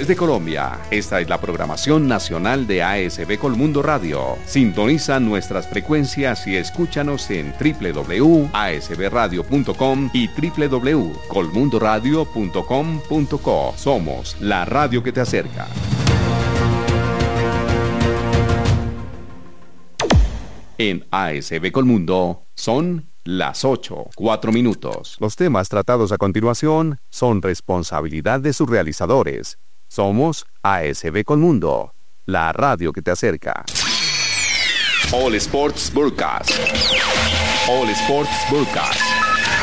Desde Colombia, esta es la programación nacional de ASB Colmundo Radio. Sintoniza nuestras frecuencias y escúchanos en www.asbradio.com y www.colmundoradio.com.co. Somos la radio que te acerca. En ASB Colmundo son las 8:04. Los temas tratados a continuación son responsabilidad de sus realizadores. Somos ASB Colmundo, la radio que te acerca. All Sports Broadcast. All Sports Broadcast.